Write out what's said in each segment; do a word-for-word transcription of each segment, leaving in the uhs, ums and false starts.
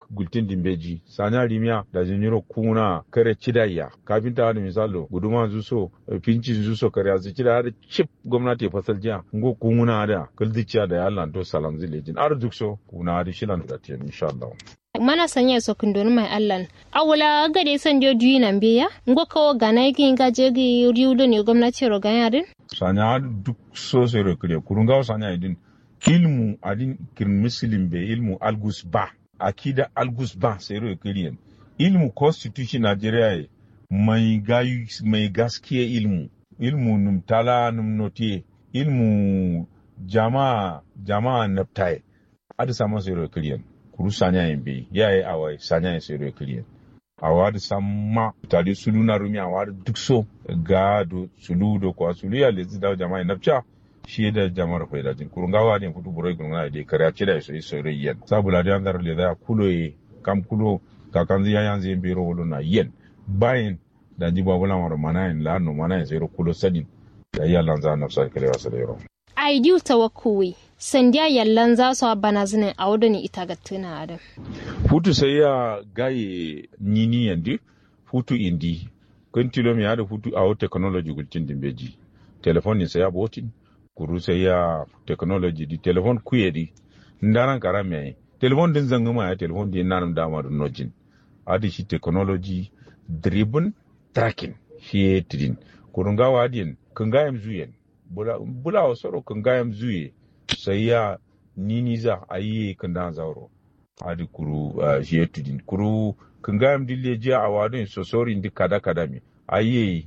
gultin dimbeji sanya rimia da jiniro kuna kare cidayya kafin ta da misalo guduma zuso pinci zuso kare azu cida har chip gwamnati fasal jiya ngo kuna da kuldicia da Allah to salam zilejin arzukso kuna da shilan da tiyan insha Allah mana sanya so kundoni mai allan awula gade san dio duyi nan biya ngo ko gana yake gaje gi riudo ne gwamnati ro ganyarin sanya duk so sai ro kire kurunga sanya idin ilmu adin kirin muslim be ilmu algus ba akida algus ba sai ro kire ilmu constitution Nigeria mai gayu mai gaskiya ilmu ilmu num tala num notie ilmu jama'a jama'a naptai adu sama sai ro kire kuru sanya yembe yayi awai sanya yin sero kliyen awad samma tali sulu na rumi awad dukso ga do sulu do kwa sulu ya lezi da jama'a napcha shi da jama'ar faida jin kurun gawa ne futu burai kurun ga de kare ce da sai sero yen sabula da andar le da kulo e kam kulo ka kan ziya yan zin biro wolo na yen bayin da jiba wala mar manayin la no manayin sero kulo sadin da ya lanza nafsa kare wasa da yaro aidiu tawakkuwi sandiya yallan za su bana zinin a wadani ita ga tuna adam hutu sai ya gaye nini yandi hutu indi kun tilo mi ada hutu a technology gultin dimbeji telefoni sai ya botin kuru sai ya technology di telefon kuyedi ndaran karame telefon din zanguma ya telefon din nanum dama da nojin adi shi technology driven tracking shi tidin kurunga wadin kungayam zuyen bula bula wasoro kungayam zuye sai ya nini za a yi kanda zauro hadi kuru shi tudin kuru kungayam dille jiya a wadin sosori ndi kada kada mi ayi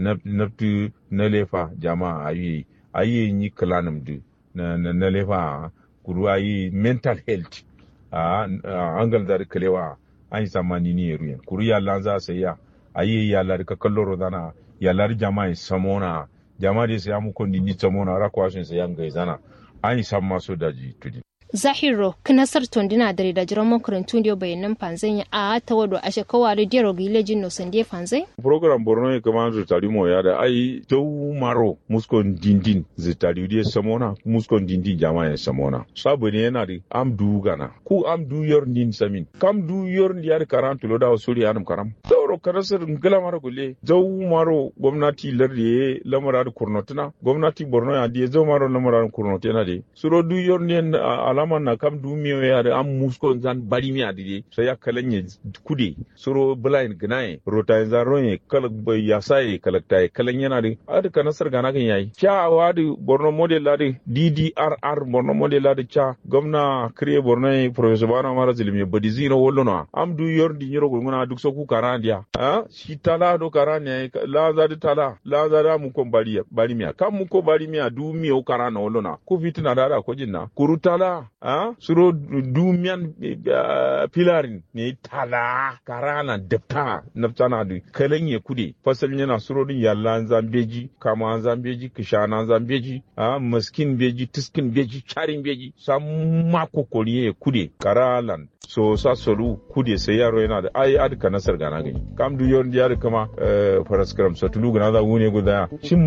naftu na lefa jama'a ayi ayi ni kalanum du na na lefa kuru ayi mental health a angal da kalewa an sama nini ruyen kuru ya lanza sai ya ayi ya lar ka kalloro dana ya lar jama'a samona jama'a da sai amu kondi ni samona rakwashin sai an gaizana an yi san maso daji tudi. Zahiro kinasar tondina dare da jiran makarantun da bayanan fanzan a ta wado a shekawa da dero gilejin no sande fanzai. Program Borno ya kama zutari mo ya da ai jau maro muskon dindin zutari da samona muskon dindin jama'a samona. Sabu ne yana da am du gana ku am du yor din samin kam du yor diyar karantu lo da wasuri anum karam. Sauro karasar ngala maro gule jau maro gwamnati lardi lamara da kurnotuna gwamnati Borno ya da jau maro lamara da kurnotuna de suro du yor din alama na kam du miyo ya da am muskon zan bari mi adide sai ya kalanye kude suro blind gnaye rota zan roye kala ya sai kalakta kalan yana da adka nasar gana kan yayi cha wadi Borno model la de D D R R Borno model la de cha gwamna kriye Borno professor bana mara zilmi badi zino wollo no am du yor di nyoro guna duk so ku karandia ha shi tala do karane la za de tala la za da mu ko bari bari mi kam mu ko bari mi du miyo karana wollo na ku fitina da da ko jinna kurutala ah suro dumiyan pilarin ne tala karana dafta naftana du kalan ya kude fasal yana suro din yalla zambeji kama zambeji kishana zambeji ah maskin beji tiskin beji charin beji sam mako koriye kude karalan so sa solu kude sai yaro yana da ai adka nasar gana gani kam du yor diar kama faraskram satulu gana da wune guda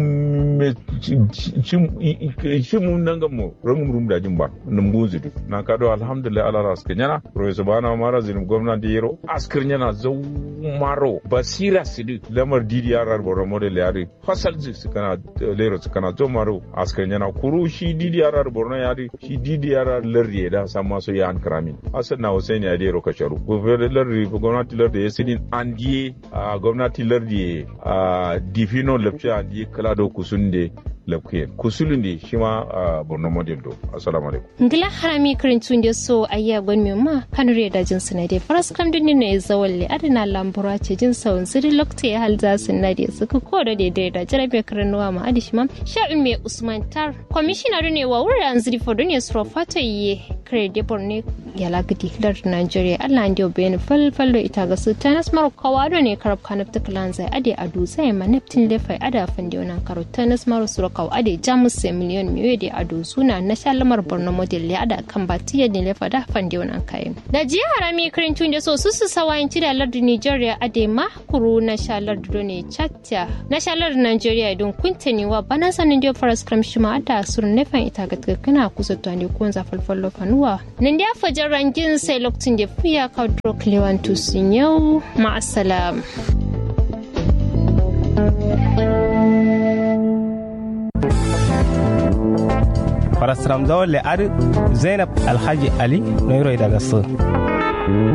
shim shim shim nan gamo rum rum da jimba numbuzi na kado alhamdulillah ala raske nyana professor bana mara zin gwamnati yero askir nyana zo maro basira sidu lamar didi yarar boro model yari fasal ji kana lero kana zo maro askir nyana kuru shi didi yarar borno yari shi didi yarar lardi da sama so yan kramin asan na Hussein ya dero kasharu gwamnati lardi gwamnati lardi yasidin andiye gwamnati lardi difino lepcha andiye kala do kusunde lapkuyen kusulunde shima borno model do assalamu alaikum ngila harami karintun da so ayya gwan mi ma kanure da jin sunade faras kam dinne ne zawalle adana lambura ce jin sawun zuri lokte ya halza sunade suka ko da daidai da jarabe karanuwa ma adishi mam sha'in me usman tar commissioner ne wa wurin zuri fodon ya sro fata yi krede borne ya lagdi dar Nigeria Allah ndio ben fal fallo ita ga su tanas maro kawado ne karab kanaf ta klan zai ade adu sai ma neptin le fai ada fande wannan karo tanas maro sro kawo ade jamus sai miliyon miyo da ado suna na shalamar borno model ya da kan batiya ne lefa da fande wannan kayan da jiya harami kirintun da so su su sawayin ci da lardu nigeria ade ma kuru na shalar do ne chatta na shalar nigeria don kuntani wa bana sanin da faras kram shima da surun nefan ita ga kana kusa tani ko za falfallo fanuwa nan da fajar rangin sai lokacin da fuya ka dro klewantu sun yau ma assalam Farasram zawon le'ar Zainab Alhaji Ali Noiro daga su.